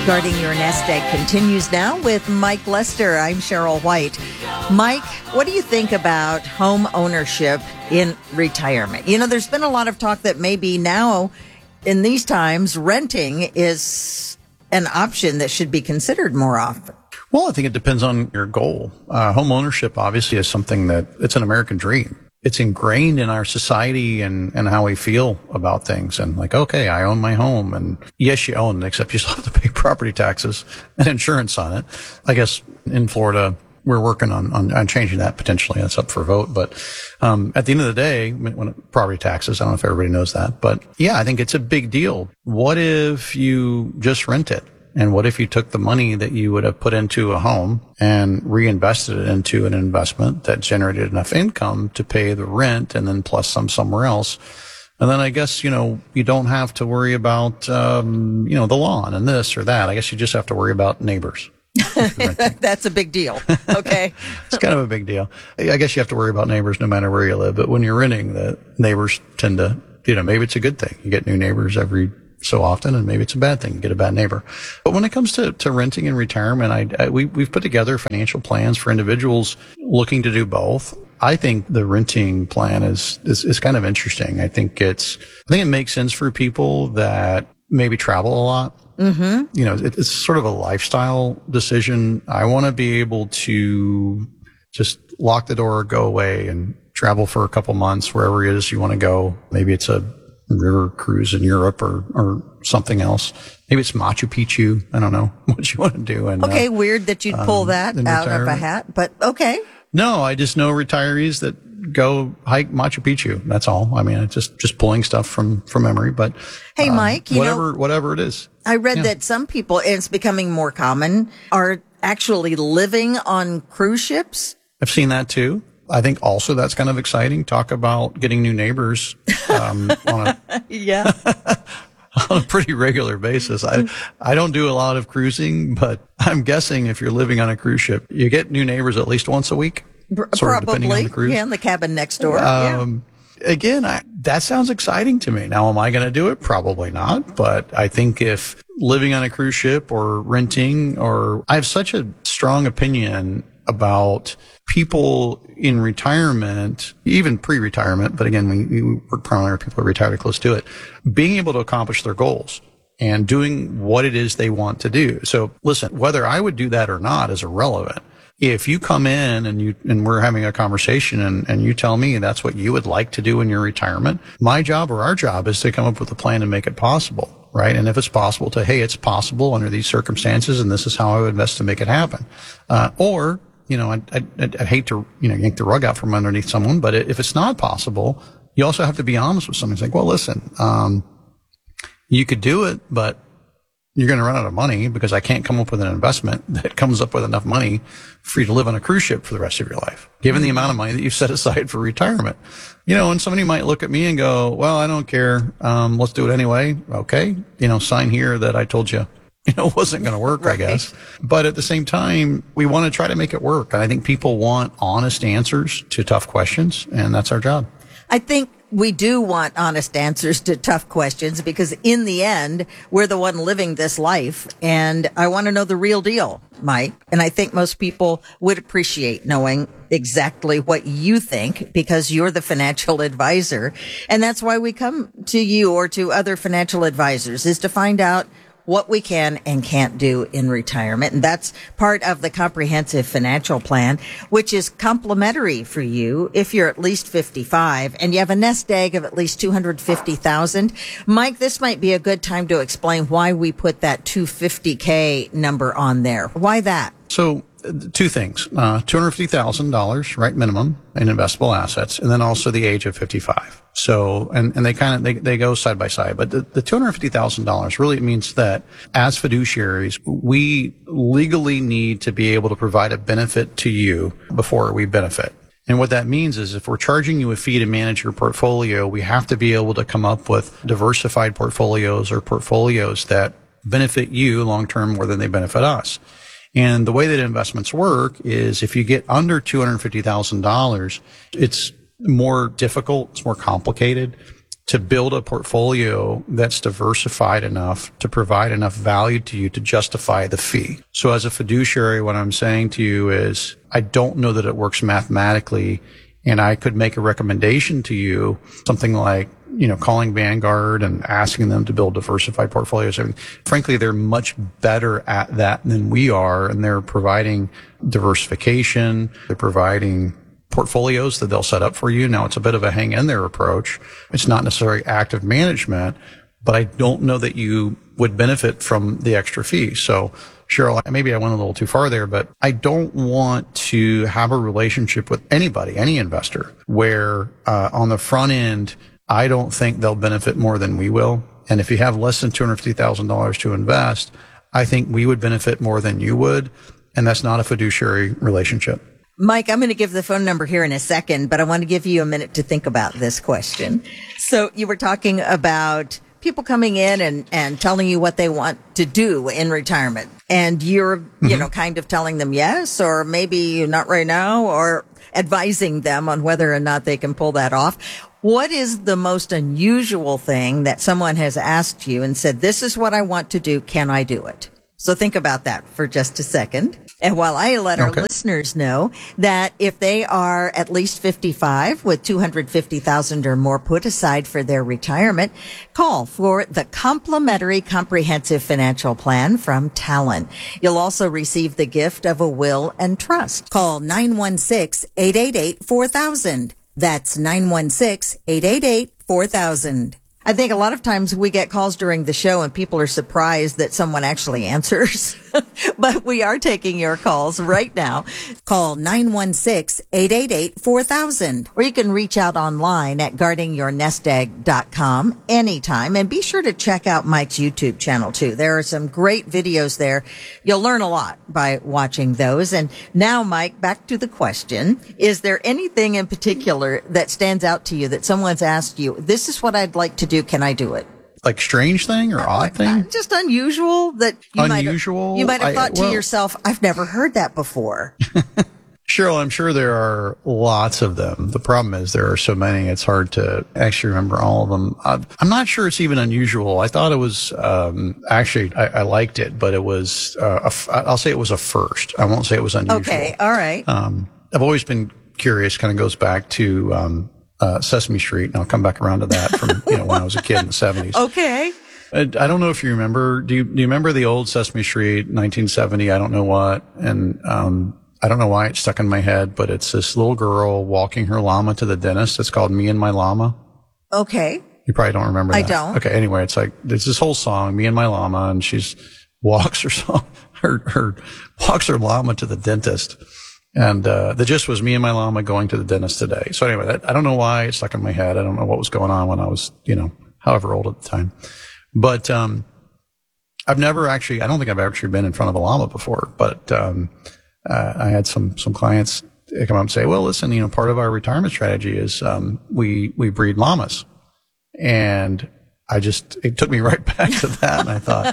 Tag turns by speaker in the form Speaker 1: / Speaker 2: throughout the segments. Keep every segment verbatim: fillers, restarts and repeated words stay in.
Speaker 1: Guarding Your Nest Egg continues now with Mike Lester. I'm Cheryl White. Mike, what do you think about home ownership in retirement? You know, there's been a lot of talk that maybe now in these times renting is an option that should be considered more often.
Speaker 2: Well, I think it depends on your goal. Uh, home ownership obviously is something that it's an American dream. It's ingrained in our society and, and how we feel about things. And like, okay, I own my home. And yes, you own it, except you still have to pay property taxes and insurance on it. I guess in Florida, we're working on, on, on changing that potentially. That's up for vote. But, um, at the end of the day, when property taxes, I don't know if everybody knows that, but yeah, I think it's a big deal. What if you just rent it? And what if you took the money that you would have put into a home and reinvested it into an investment that generated enough income to pay the rent and then plus some somewhere else? And then I guess, you know, you don't have to worry about, um, you know, the lawn and this or that. I guess you just have to worry about neighbors.
Speaker 1: That's a big deal. Okay.
Speaker 2: It's kind of a big deal. I guess you have to worry about neighbors no matter where you live. But when you're renting, the neighbors tend to, you know, maybe it's a good thing. You get new neighbors every so often, and maybe it's a bad thing to get a bad neighbor. But when it comes to, to renting and retirement, I, I we, we've put together financial plans for individuals looking to do both. I think the renting plan is, is, is kind of interesting. I think it's, I think it makes sense for people that maybe travel a lot. Mm-hmm. You know, it, it's sort of a lifestyle decision. I want to be able to just lock the door, go away and travel for a couple months wherever it is you want to go. Maybe it's a river cruise in Europe or, or something else. Maybe it's Machu Picchu. I don't know what you want to do. And,
Speaker 1: okay,
Speaker 2: uh,
Speaker 1: weird that you'd pull
Speaker 2: um,
Speaker 1: that out of a hat, but okay.
Speaker 2: No, I just know retirees that go hike Machu Picchu. That's all. I mean, it's just, just pulling stuff from, from memory, but.
Speaker 1: Hey,
Speaker 2: um,
Speaker 1: Mike, you
Speaker 2: whatever,
Speaker 1: know,
Speaker 2: whatever it is.
Speaker 1: I read
Speaker 2: yeah.
Speaker 1: that some people, and it's becoming more common, are actually living on cruise ships.
Speaker 2: I've seen that too. I think also that's kind of exciting. Talk about getting new neighbors, um, on a,
Speaker 1: yeah.
Speaker 2: on a pretty regular basis. I, I don't do a lot of cruising, but I'm guessing if you're living on a cruise ship, you get new neighbors at least once a week.
Speaker 1: Sort
Speaker 2: Probably.
Speaker 1: Of depending on the cruise. Yeah, in the cabin next door. Um,
Speaker 2: yeah. Again, I, that sounds exciting to me. Now, am I going to do it? Probably not. But I think if living on a cruise ship or renting, or I have such a strong opinion about people in retirement, even pre-retirement, but again, we, we work primarily with people who are retired or close to it, being able to accomplish their goals and doing what it is they want to do. So listen, whether I would do that or not is irrelevant. If you come in and you, and we're having a conversation and, and you tell me that's what you would like to do in your retirement, my job or our job is to come up with a plan and make it possible, right? And if it's possible to, hey, it's possible under these circumstances and this is how I would invest to make it happen. Uh, or, you know, I, I, I hate to, you know, yank the rug out from underneath someone, but if it's not possible, you also have to be honest with someone. It's like, well, listen, um, you could do it, but you're going to run out of money because I can't come up with an investment that comes up with enough money for you to live on a cruise ship for the rest of your life, given the amount of money that you've set aside for retirement. You know, and somebody might look at me and go, well, I don't care. Um, let's do it anyway. Okay. You know, sign here that I told you, you know, it wasn't going to work, right. I guess. But at the same time, we want to try to make it work. And I think people want honest answers to tough questions, and that's our job.
Speaker 1: I think we do want honest answers to tough questions because in the end, we're the one living this life. And I want to know the real deal, Mike. And I think most people would appreciate knowing exactly what you think because you're the financial advisor. And that's why we come to you or to other financial advisors, is to find out what we can and can't do in retirement. And that's part of the comprehensive financial plan, which is complimentary for you if you're at least fifty-five and you have a nest egg of at least two hundred fifty thousand. Mike, this might be a good time to explain why we put that two hundred fifty K number on there. Why that?
Speaker 2: So two things, uh, two hundred fifty thousand dollars, right, minimum in investable assets, and then also the age of fifty-five. So, and, and they kind of, they, they go side by side, but the, the two hundred fifty thousand dollars really means that as fiduciaries, we legally need to be able to provide a benefit to you before we benefit. And what that means is if we're charging you a fee to manage your portfolio, we have to be able to come up with diversified portfolios or portfolios that benefit you long term more than they benefit us. And the way that investments work is if you get under two hundred fifty thousand dollars, it's more difficult, it's more complicated to build a portfolio that's diversified enough to provide enough value to you to justify the fee. So as a fiduciary, what I'm saying to you is I don't know that it works mathematically, and I could make a recommendation to you, something like, you know, calling Vanguard and asking them to build diversified portfolios. I mean, frankly, they're much better at that than we are, and they're providing diversification. They're providing portfolios that they'll set up for you. Now, it's a bit of a hang in there approach. It's not necessarily active management, but I don't know that you would benefit from the extra fee. So, Cheryl, maybe I went a little too far there, but I don't want to have a relationship with anybody, any investor, where uh, on the front end, I don't think they'll benefit more than we will. And if you have less than two hundred fifty thousand dollars to invest, I think we would benefit more than you would. And that's not a fiduciary relationship.
Speaker 1: Mike, I'm going to give the phone number here in a second, but I want to give you a minute to think about this question. So you were talking about people coming in and, and telling you what they want to do in retirement. And you're, mm-hmm. you know, kind of telling them yes, or maybe not right now, or advising them on whether or not they can pull that off. What is the most unusual thing that someone has asked you and said, this is what I want to do. Can I do it? So think about that for just a second. And while I let our
Speaker 2: okay.
Speaker 1: listeners know that if they are at least fifty-five with two hundred fifty thousand dollars or more put aside for their retirement, call for the complimentary comprehensive financial plan from Talon. You'll also receive the gift of a will and trust. Call nine one six, eight eight eight, four thousand. That's nine one six, eight eight eight, four thousand. I think a lot of times we get calls during the show and people are surprised that someone actually answers. But we are taking your calls right now. Call nine one six, eight eight eight, four thousand. Or you can reach out online at guarding your nest egg dot com anytime. And be sure to check out Mike's YouTube channel too. There are some great videos there. You'll learn a lot by watching those. And now, Mike, back to the question. Is there anything in particular that stands out to you that someone's asked you, this is what I'd like to do, can I do it?
Speaker 2: Like strange thing or odd thing?
Speaker 1: Just unusual that you
Speaker 2: unusual.
Speaker 1: might have, you might have thought
Speaker 2: I, well,
Speaker 1: to yourself, I've never heard that before.
Speaker 2: Cheryl, I'm sure there are lots of them. The problem is there are so many, it's hard to actually remember all of them. I'm not sure it's even unusual. I thought it was, um, actually, I, I liked it, but it was, uh, a, I'll say it was a first. I won't say it was unusual.
Speaker 1: Okay, all right.
Speaker 2: Um, I've always been curious, kind of goes back to, um, Uh, Sesame Street, and I'll come back around to that from, you know, when I was a kid in the seventies.
Speaker 1: Okay.
Speaker 2: I, I don't know if you remember, do you, do you remember the old Sesame Street, nineteen seventy, I don't know what, and, um, I don't know why it's stuck in my head, but it's this little girl walking her llama to the dentist. It's called Me and My Llama.
Speaker 1: Okay.
Speaker 2: You probably don't remember that.
Speaker 1: I don't.
Speaker 2: Okay, anyway, it's like, there's this whole song, Me and My Llama, and she's walks her song, her, her, walks her llama to the dentist. And, uh, the gist was Me and My Llama going to the dentist today. So anyway, that, I don't know why it stuck in my head. I don't know what was going on when I was, you know, however old at the time. But, um, I've never actually, I don't think I've actually been in front of a llama before, but, um, uh, I had some, some clients come up and say, well, listen, you know, part of our retirement strategy is, um, we, we breed llamas. And I just, it took me right back to that. And I thought,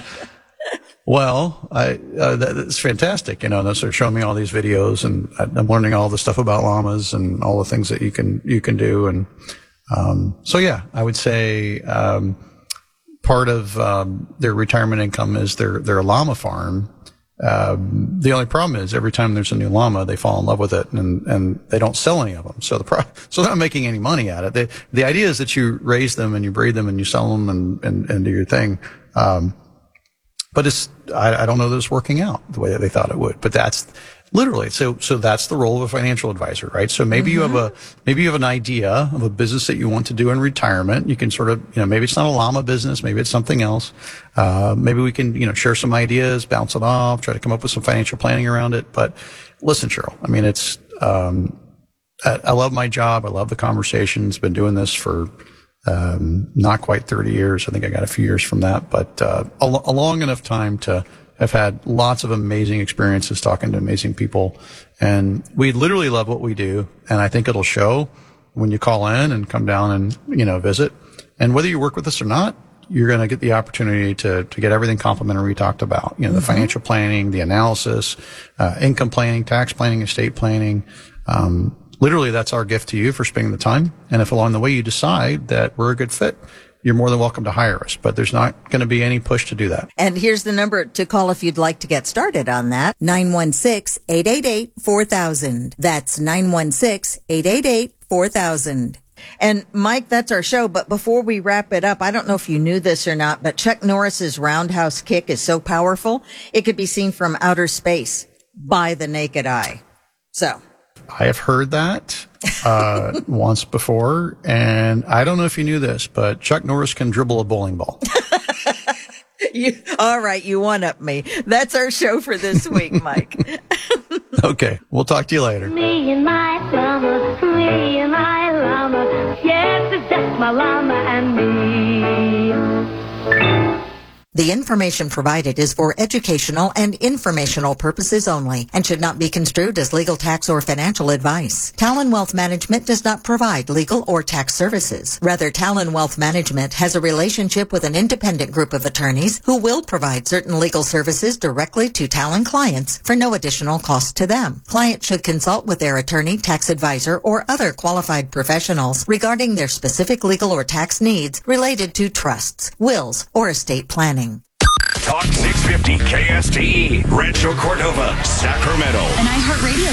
Speaker 2: well, I, uh, that, that's fantastic. You know, they're sort of showing me all these videos, and I'm learning all the stuff about llamas and all the things that you can, you can do. And, um, so yeah, I would say, um, part of, um, their retirement income is their, their llama farm. Um, the only problem is every time there's a new llama, they fall in love with it, and, and they don't sell any of them. So the pro, so they're not making any money at it. They, the idea is that you raise them and you breed them and you sell them and, and, and do your thing. Um, But it's, I, I don't know that it's working out the way that they thought it would. But that's literally, so, so that's the role of a financial advisor, right? So maybe mm-hmm. you have a, maybe you have an idea of a business that you want to do in retirement. You can sort of, you know, maybe it's not a llama business, maybe it's something else. Uh, maybe we can, you know, share some ideas, bounce it off, try to come up with some financial planning around it. But listen, Cheryl, I mean, it's, um, I, I love my job. I love the conversations. Been doing this for, Um, not quite thirty years. I think I got a few years from that, but, uh, a, a long enough time to have had lots of amazing experiences talking to amazing people. And we literally love what we do. And I think it'll show when you call in and come down and, you know, visit. And whether you work with us or not, you're going to get the opportunity to, to get everything complimentary we talked about. You know, the mm-hmm. financial planning, the analysis, uh, income planning, tax planning, estate planning, um, literally, that's our gift to you for spending the time. And if along the way you decide that we're a good fit, you're more than welcome to hire us, but there's not going to be any push to do that.
Speaker 1: And here's the number to call if you'd like to get started on that.
Speaker 3: nine one six, eight eight eight, four thousand. That's nine one six, eight eight eight, four thousand.
Speaker 1: And Mike, that's our show. But before we wrap it up, I don't know if you knew this or not, but Chuck Norris's roundhouse kick is so powerful, it could be seen from outer space by the naked eye. So
Speaker 2: I have heard that uh, once before, and I don't know if you knew this, but Chuck Norris can dribble a bowling ball.
Speaker 1: You, all right, you one-up me. That's our show for this week, Mike.
Speaker 2: Okay, we'll talk to you later.
Speaker 4: Me and my llama, me and my llama, yes, it's just my llama and me.
Speaker 3: The information provided is for educational and informational purposes only and should not be construed as legal, tax, or financial advice. Talon Wealth Management does not provide legal or tax services. Rather, Talon Wealth Management has a relationship with an independent group of attorneys who will provide certain legal services directly to Talon clients for no additional cost to them. Clients should consult with their attorney, tax advisor, or other qualified professionals regarding their specific legal or tax needs related to trusts, wills, or estate planning.
Speaker 5: Talk six fifty K S T E, Rancho Cordova, Sacramento.
Speaker 6: An iHeartRadio